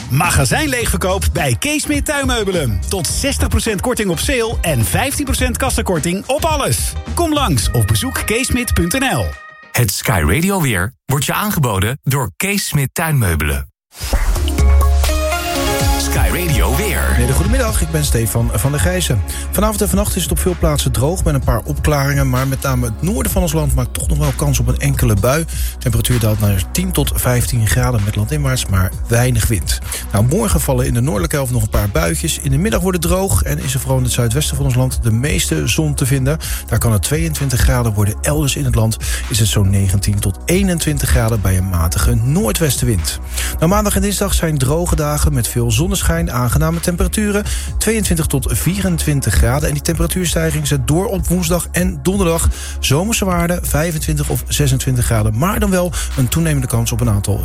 Magazijnleegverkoop bij Keesmit Tuinmeubelen. Tot 60% korting op sale en 15% kassakorting op alles. Kom langs of bezoek keesmit.nl. Het Sky Radio weer wordt je aangeboden door Kees Smit Tuinmeubelen. Sky Radio weer. Goedemiddag, ik ben Stefan van der Gijzen. Vanavond en vannacht is het op veel plaatsen droog met een paar opklaringen, maar met name het noorden van ons land maakt toch nog wel kans op een enkele bui. De temperatuur daalt naar 10 tot 15 graden met landinwaarts, maar weinig wind. Morgen vallen in de noordelijke helft nog een paar buitjes. In de middag wordt het droog en is er vooral in het zuidwesten van ons land de meeste zon te vinden. Daar kan het 22 graden worden. Elders in het land is het zo'n 19 tot 21 graden bij een matige noordwestenwind. Maandag en dinsdag zijn droge dagen met veel zonneschijn, aangename temperaturen, 22 tot 24 graden. En die temperatuurstijging zet door op woensdag en donderdag. Zomerse waarden 25 of 26 graden, maar dan wel een toenemende kans op een aantal